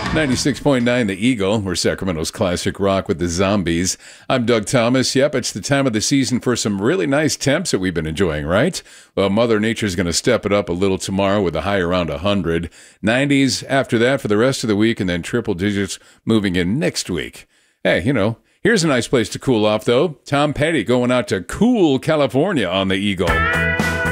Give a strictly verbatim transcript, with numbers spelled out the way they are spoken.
ninety-six point nine The Eagle. We're Sacramento's classic rock with the Zombies. I'm Doug Thomas. Yep, it's the time of the season for some really nice temps that we've been enjoying, right? Well, Mother Nature's going to step it up a little tomorrow with a high around one hundred. nineties after that for the rest of the week, and then triple digits moving in next week. Hey, you know, here's a nice place to cool off, though. Tom Petty going out to cool California on the Eagle.